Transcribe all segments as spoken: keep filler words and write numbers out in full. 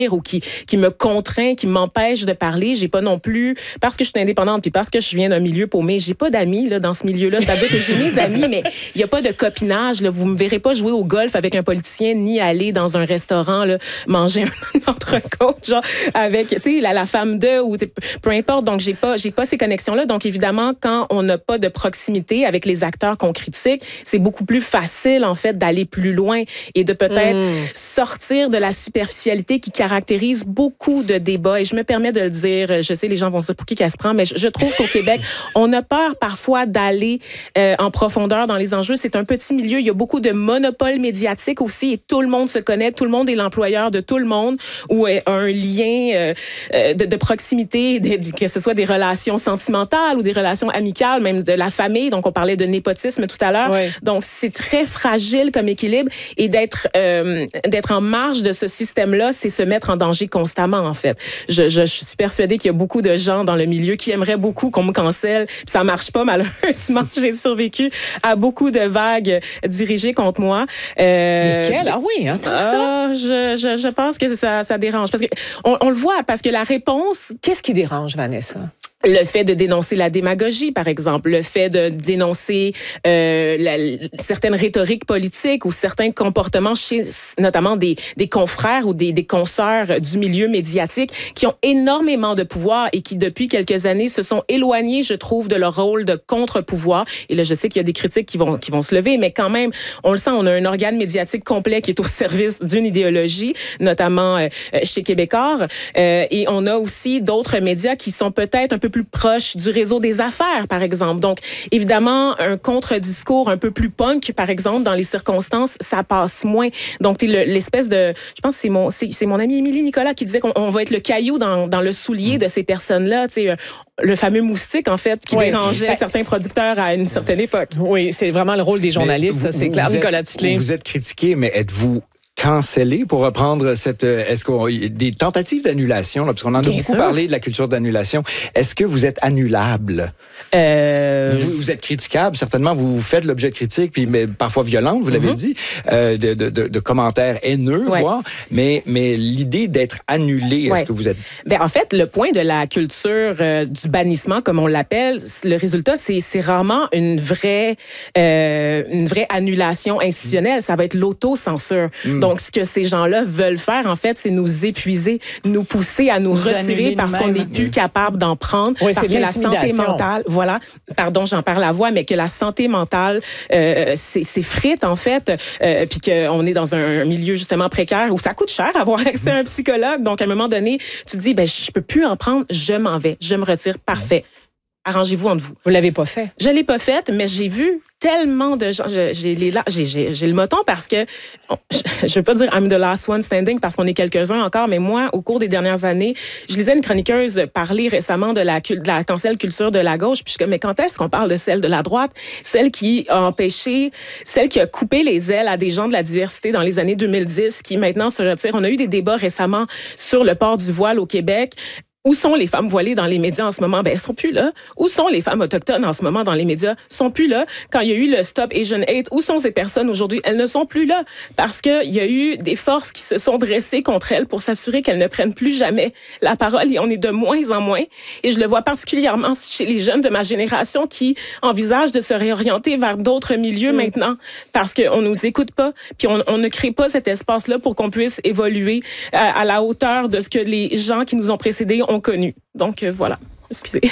ou qui qui me contraint, qui m'empêche de parler. J'ai pas non plus, parce que je suis indépendante puis parce que je viens d'un milieu paumé, j'ai pas d'amis là dans ce milieu-là. C'est-à-dire que j'ai mes amis, mais il y a pas de copinage. Là. Vous me verrez pas jouer au golf avec un politicien ni aller dans un restaurant là, manger un entrecôte genre avec tu sais la, la femme de ou peu importe. Donc j'ai pas j'ai pas ces connexions-là. Donc évidemment quand on n'a pas de proximité avec les acteurs qu'on critique, c'est beaucoup plus facile en fait d'aller plus loin et de peut-être mmh. sortir de la superficialité qui caractérise beaucoup de débats. Et je me permets de le dire, je sais, les gens vont se dire pour qui qu'elle se prend, mais je, je trouve qu'au Québec, on a peur parfois d'aller euh, en profondeur dans les enjeux. C'est un petit milieu, il y a beaucoup de monopoles médiatiques aussi et tout le monde se connaît, tout le monde est l'employeur de tout le monde ou euh, un lien euh, euh, de, de proximité, de, de, que ce soit des relations sentimentales ou des relations amicales, même de la famille. Donc, on parlait de népotisme tout à l'heure. Oui. Donc, c'est très fragile comme équilibre et d'être, euh, d'être en marge de ce système-là, c'est se mettre en danger constamment, en fait. Je, je, je suis persuadée qu'il y a beaucoup de gens dans le milieu qui aimeraient beaucoup qu'on me cancelle. Puis ça marche pas, malheureusement. J'ai survécu à beaucoup de vagues dirigées contre moi. Euh, Lesquelles? Ah oui, hein, tant que ça? Euh, je, je, je pense que ça, ça dérange. Parce que on, on le voit, parce que la réponse... Qu'est-ce qui dérange, Vanessa? Le fait de dénoncer la démagogie, par exemple, le fait de dénoncer euh, la, certaines rhétoriques politiques ou certains comportements chez notamment des, des confrères ou des, des consoeurs du milieu médiatique qui ont énormément de pouvoir et qui, depuis quelques années, se sont éloignés, je trouve, de leur rôle de contre-pouvoir. Et là, je sais qu'il y a des critiques qui vont, qui vont se lever, mais quand même, on le sent, on a un organe médiatique complet qui est au service d'une idéologie, notamment euh, chez Québécois. Euh, et on a aussi d'autres médias qui sont peut-être un peu plus proche du réseau des affaires, par exemple. Donc, évidemment, un contre-discours un peu plus punk, par exemple, dans les circonstances, ça passe moins. Donc, t'es le, l'espèce de... Je pense que c'est mon, c'est, c'est mon ami Émilie Nicolas qui disait qu'on on va être le caillou dans, dans le soulier de ces personnes-là. Tu sais, le fameux moustique, en fait, qui oui. dérangeait ben, certains producteurs à une certaine époque. Oui, c'est vraiment le rôle des journalistes, vous, ça, c'est clair. Nicolas Titley. Vous êtes critiqué, mais êtes-vous cancellé, pour reprendre cette... Est-ce qu'on des tentatives d'annulation, là, parce qu'on en a Bien beaucoup sûr. parlé de la culture d'annulation. Est-ce que vous êtes annulable? Euh... Vous, vous êtes critiquable, certainement. Vous, vous faites l'objet de critiques, puis mais, parfois violentes, vous l'avez mm-hmm. dit, euh, de, de, de, de commentaires haineux, ouais. voire. Mais, mais l'idée d'être annulé, est-ce ouais. que vous êtes... Ben, en fait, le point de la culture euh, du bannissement, comme on l'appelle, le résultat, c'est, c'est rarement une vraie, euh, une vraie annulation institutionnelle. Mm. Ça va être l'autocensure. Mm. Donc, ce que ces gens-là veulent faire, en fait, c'est nous épuiser, nous pousser à nous, nous retirer parce qu'on n'est plus capable d'en prendre, oui, parce que la santé mentale, voilà, pardon, j'en parle à voix, mais que la santé mentale euh, c'est, c'est frite, en fait, euh, puis qu'on est dans un milieu, justement, précaire où ça coûte cher avoir accès à un psychologue. Donc, à un moment donné, tu te dis, ben, je peux plus en prendre, je m'en vais, je me retire, parfait. Arrangez-vous entre vous. Vous l'avez pas fait? Je l'ai pas faite, mais j'ai vu tellement de gens. Je, j'ai, les, j'ai, j'ai, j'ai le moton parce que, je, je veux pas dire I'm the last one standing parce qu'on est quelques-uns encore, mais moi, au cours des dernières années, je lisais une chroniqueuse parler récemment de la, de la cancel culture de la gauche, puis je suis comme, mais quand est-ce qu'on parle de celle de la droite? Celle qui a empêché, celle qui a coupé les ailes à des gens de la diversité dans les années deux mille dix, qui maintenant se retirent. On a eu des débats récemment sur le port du voile au Québec. Où sont les femmes voilées dans les médias en ce moment? Ben, elles sont plus là. Où sont les femmes autochtones en ce moment dans les médias? Sont plus là. Quand il y a eu le Stop Asian Hate, où sont ces personnes aujourd'hui? Elles ne sont plus là. Parce que il y a eu des forces qui se sont dressées contre elles pour s'assurer qu'elles ne prennent plus jamais la parole et on est de moins en moins. Et je le vois particulièrement chez les jeunes de ma génération qui envisagent de se réorienter vers d'autres milieux mmh. maintenant parce qu'on nous écoute pas puis on, on ne crée pas cet espace-là pour qu'on puisse évoluer à, à la hauteur de ce que les gens qui nous ont précédés ont connu. Donc, euh, voilà. Excusez.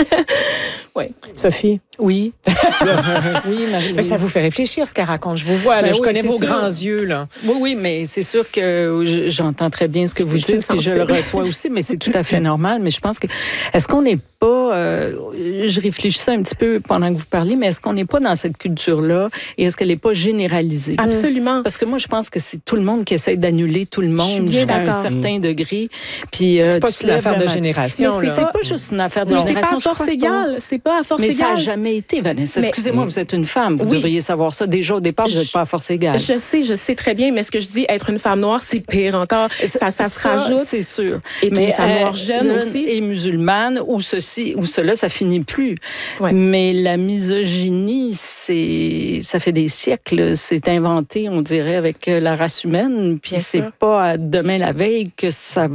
ouais. Sophie? Oui. oui, Marie. Mais ça vous fait réfléchir, ce qu'elle raconte. Je vous vois, là, ben je oui, connais vos sûr. grands yeux. Là. Oui, oui, mais c'est sûr que j'entends très bien ce que vous dites, et je le reçois aussi, mais c'est tout à fait normal. Mais je pense que, est-ce qu'on n'est pas, euh, je réfléchissais un petit peu pendant que vous parliez, mais est-ce qu'on n'est pas dans cette culture-là et est-ce qu'elle n'est pas généralisée? Absolument. Parce que moi, je pense que c'est tout le monde qui essaie d'annuler tout le monde jusqu'à un certain degré. Puis, euh, c'est pas une affaire de génération. Mais c'est, c'est pas juste une affaire de non, génération. C'est pas à force égale. C'est pas à force mais égale. Mais ça n'a jamais été, Vanessa. Mais, excusez-moi, vous êtes une femme. Vous oui. devriez savoir ça. Déjà, au départ, vous n'êtes pas à force égale. Je sais, je sais très bien, mais ce que je dis, être une femme noire, c'est pire encore. Ça, ça, ça se rajoute. C'est sûr. Et mais une femme noire jeune euh, aussi. Et musulmane, ou ceci. ceci ou cela, ça finit plus. Ouais. Mais la misogynie, c'est, ça fait des siècles, c'est inventé, on dirait, avec la race humaine, puis c'est pas demain la veille que ça